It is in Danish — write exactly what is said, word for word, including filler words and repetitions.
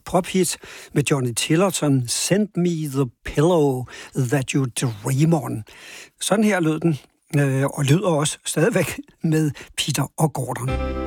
pophit med Johnny Tillotson, Send Me the Pillow That You Dream On. Sådan her lød den, øh, og lyder også stadigvæk med Peter og Gordon.